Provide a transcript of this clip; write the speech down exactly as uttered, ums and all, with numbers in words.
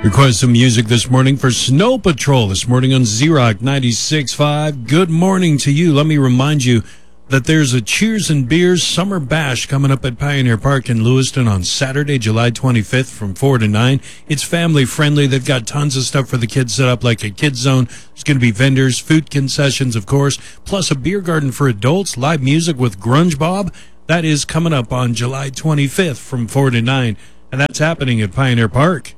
Request some music this morning for Snow Patrol this morning on Z-Rock ninety-six point five. Good morning to you. Let me remind you that there's a Cheers and Beers Summer Bash coming up at Pioneer Park in Lewiston on Saturday, July twenty-fifth from four to nine. It's family friendly. They've got tons of stuff for the kids set up, like a kids zone. There's going to be vendors, food concessions, of course, plus a beer garden for adults, live music with Grunge Bob. That is coming up on July twenty-fifth from four to nine, and that's happening at Pioneer Park.